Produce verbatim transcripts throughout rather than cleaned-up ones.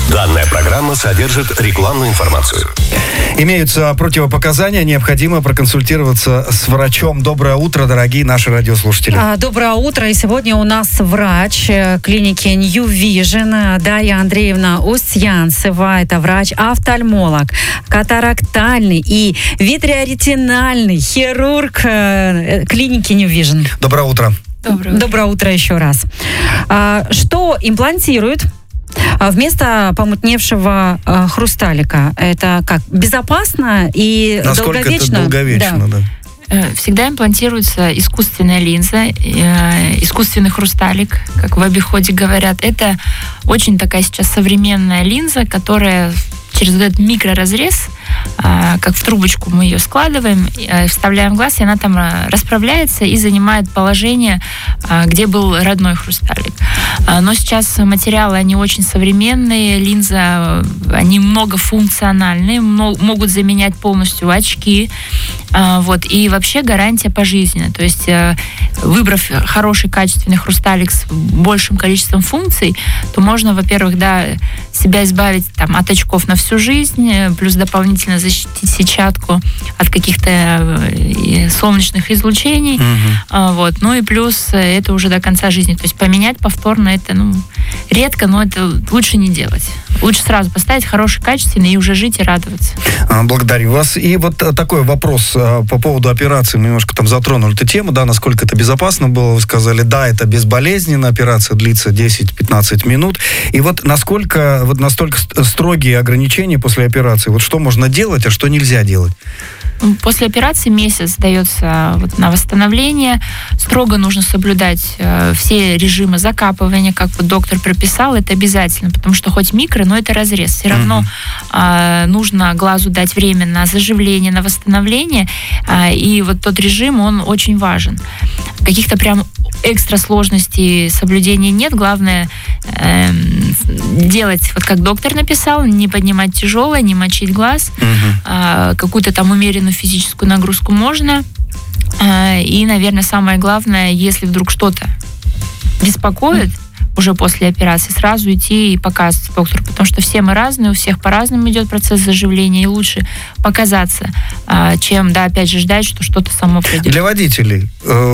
Данная программа содержит рекламную информацию. Имеются противопоказания, необходимо проконсультироваться с врачом. Доброе утро, дорогие наши радиослушатели. А, доброе утро, и сегодня у нас врач клиники New Vision Дарья Андреевна Устьянцева. Это врач-офтальмолог, катарактальный и витреоретинальный хирург э, клиники New Vision. Доброе утро. Доброе, Доброе утро еще раз. А, что имплантируют вместо помутневшего э, хрусталика? Это как? Безопасно и насколько долговечно? Это долговечно, да. да. Всегда имплантируется искусственная линза, э, искусственный хрусталик, как в обиходе говорят. Это очень такая сейчас современная линза, которая через этот микроразрез, э, как в трубочку мы ее складываем, э, вставляем в глаз, и она там расправляется и занимает положение, э, где был родной хрусталик. Э, но сейчас материалы, они очень современные, линзы, они многофункциональные, много, могут заменять полностью очки, э, вот, и вообще гарантия пожизненная. То есть, э, выбрав хороший, качественный хрусталик с большим количеством функций, то можно, во-первых, да, себя избавить там, от очков на всю жизнь, плюс дополнительно защитить сетчатку от каких-то солнечных излучений. Uh-huh. Вот. Ну и плюс это уже до конца жизни. То есть поменять повторно это ну, редко, но это лучше не делать. Лучше сразу поставить хороший, качественный и уже жить и радоваться. Благодарю вас. И вот такой вопрос по поводу операции. Мы немножко там затронули эту тему, да, насколько это безопасно было. Вы сказали, да, это безболезненно, операция длится десять-пятнадцать минут. И вот насколько, вот настолько строгие ограничения после операции, вот что можно делать, а что нельзя делать? После операции месяц дается вот на восстановление. Строго нужно соблюдать э, все режимы закапывания, как вот доктор прописал, это обязательно, потому что хоть микро, но это разрез. Все равно э, нужно глазу дать время на заживление, на восстановление, э, и вот тот режим, он очень важен. Каких-то прям экстра сложностей соблюдения нет. Главное э, делать, вот как доктор написал, не поднимать тяжелое, не мочить глаз, uh-huh. э, какую-то там умеренную физическую нагрузку можно. Э, и, наверное, самое главное, если вдруг что-то беспокоит, uh-huh. уже после операции, сразу идти и показывать доктору, потому что все мы разные, у всех по-разному идет процесс заживления, и лучше показаться, чем, да, опять же, ждать, что что-то само придет. Для водителей,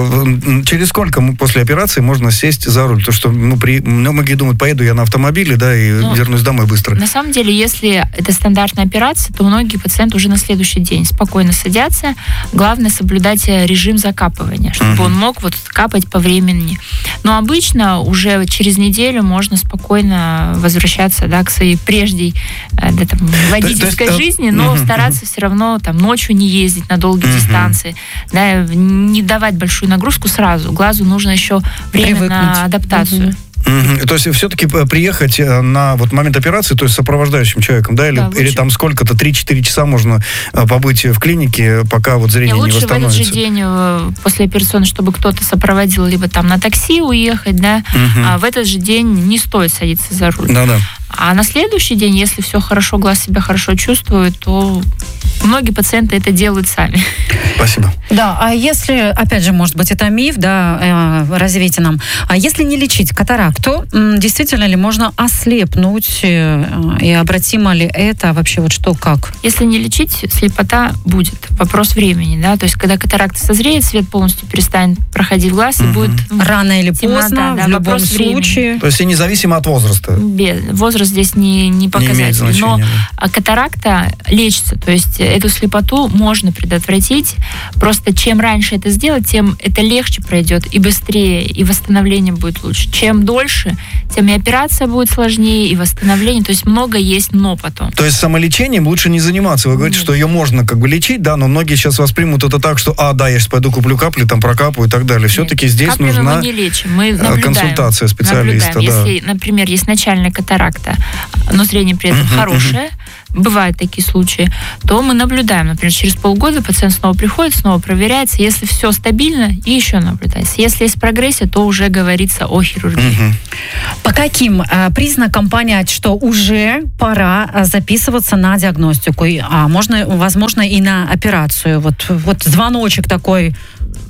через сколько после операции можно сесть за руль? Потому что, ну, при, ну, многие думают, поеду я на автомобиле, да, и ну, вернусь домой быстро. На самом деле, если это стандартная операция, то многие пациенты уже на следующий день спокойно садятся. Главное соблюдать режим закапывания, чтобы uh-huh. он мог вот капать по времени. Но обычно уже через неделю можно спокойно возвращаться, да, к своей прежней да, там, водительской то, то есть, жизни, но uh-huh, стараться uh-huh. все равно там, ночью не ездить на долгие uh-huh. дистанции, да, не давать большую нагрузку сразу. Глазу нужно еще время Привыкнуть. на адаптацию. Uh-huh. Mm-hmm. То есть все-таки приехать на вот момент операции, то есть сопровождающим человеком, да, или, да, или там сколько-то, три-четыре часа можно побыть в клинике, пока вот зрение не, лучше не восстановится? Лучше в этот же день после операционной, чтобы кто-то сопроводил, либо там на такси уехать, да, mm-hmm. а в этот же день не стоит садиться за руль. Да-да. А на следующий день, если все хорошо, глаз себя хорошо чувствует, то многие пациенты это делают сами. Спасибо. Да, а если, опять же, может быть, это миф, да, э, развейте нам, а если не лечить катаракту, действительно ли можно ослепнуть, э, и обратимо ли это вообще, вот что, как? Если не лечить, слепота будет. Вопрос времени, да, то есть когда катаракта созреет, свет полностью перестанет проходить в глаз, угу. и будет... Рано или поздно, темнота, да, в любом случае. времени. То есть и независимо от возраста? Без, возраст здесь не, не показатель. Не но да. катаракта лечится, то есть эту слепоту можно предотвратить. Просто чем раньше это сделать, тем это легче пройдет и быстрее, и восстановление будет лучше. Чем дольше, тем и операция будет сложнее, и восстановление. То есть много есть но потом. То есть самолечением лучше не заниматься. Вы говорите, Нет. что ее можно как бы лечить, да, но многие сейчас воспримут это так, что, а, да, я сейчас пойду куплю капли, там прокапаю и так далее. Все-таки Нет. здесь Каплями нужна мы не лечим, мы наблюдаем. консультация специалиста. Наблюдаем. Да. Если, например, есть начальная катаракта, но зрение при этом uh-huh, хорошее, uh-huh. бывают такие случаи, то мы наблюдаем. Например, через полгода пациент снова приходит, снова проверяется. Если все стабильно, и еще наблюдается. Если есть прогрессия, то уже говорится о хирургии. Uh-huh. По каким э, признакам понять, что уже пора записываться на диагностику, а можно, возможно, и на операцию? Вот, вот звоночек такой.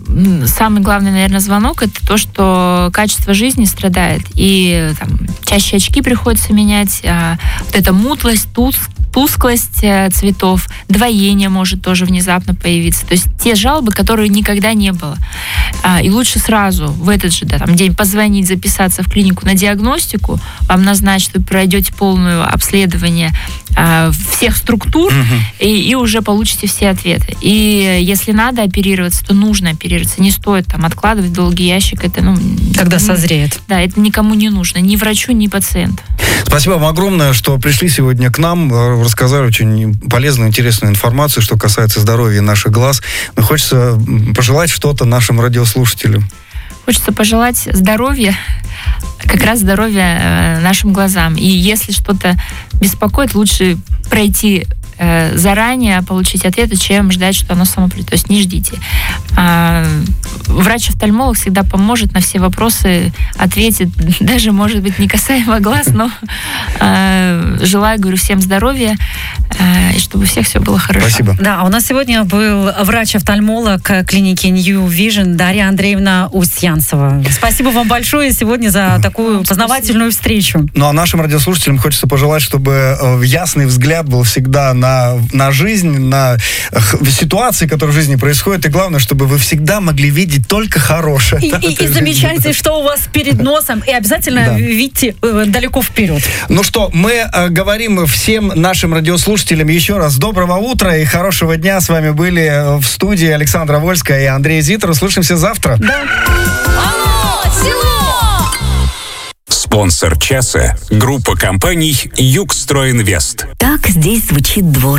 самый главный, наверное, звонок — это то, что качество жизни страдает. И там, чаще очки приходится менять, а вот эта мутлость, туз, тусклость цветов, двоение может тоже внезапно появиться. То есть те жалобы, которые никогда не было. А, и лучше сразу в этот же да, там, день позвонить, записаться в клинику на диагностику, вам назначат, вы пройдете полное обследование а, всех структур, угу. и, и уже получите все ответы. И если надо оперироваться, то нужно оперироваться. Не стоит там откладывать в долгий ящик. Это, ну, когда ну, созреет. Да, это никому не нужно. Ни врачу, ни пациенту. Спасибо вам огромное, что пришли сегодня к нам, рассказали очень полезную, интересную информацию, что касается здоровья наших глаз. Но хочется пожелать что-то нашим радиослушателям. Хочется пожелать здоровья, как раз здоровья нашим глазам. И если что-то беспокоит, лучше пройти заранее, получить ответы, чем ждать, что оно само придет. То есть не ждите. Врач-офтальмолог всегда поможет, на все вопросы ответит, даже, может быть, не касаемо глаз, но желаю, говорю, всем здоровья, и чтобы у всех все было хорошо. Спасибо. Да, у нас сегодня был врач-офтальмолог клиники New Vision Дарья Андреевна Устьянцева. Спасибо вам большое сегодня за такую познавательную встречу. Ну, а нашим радиослушателям хочется пожелать, чтобы ясный взгляд был всегда на На, на жизнь, на ситуации, которые в жизни происходят, и главное, чтобы вы всегда могли видеть только хорошее. И, и, и замечайте, что у вас перед носом, и обязательно да. видите э, далеко вперед. Ну что, мы э, говорим всем нашим радиослушателям еще раз доброго утра и хорошего дня. С вами были в студии Александра Вольская и Андрей Зитер. Услышимся завтра. Да. Алло, село! Спонсор часа – группа компаний «Югстройинвест». Так здесь звучит двор.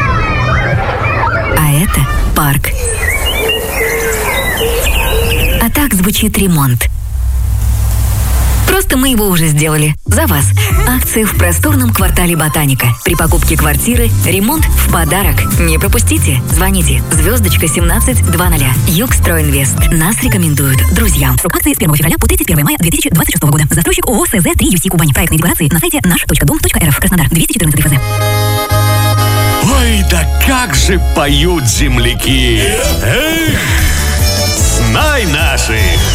А это парк. А так звучит ремонт. Просто мы его уже сделали. За вас. Акции в просторном квартале «Ботаника». При покупке квартиры ремонт в подарок. Не пропустите. Звоните. Звездочка семнадцать двадцать. Югстройинвест. Нас рекомендуют друзьям. Срок акции с первого февраля по тридцать первого мая две тысячи двадцать шестого года. Застройщик ООО СЗ три ЮСИ Кубань. Проектные декларации на сайте наш точка дом точка рф. Краснодар. двести четырнадцать ФЗ. Ой, да как же поют земляки! Эх, знай наших!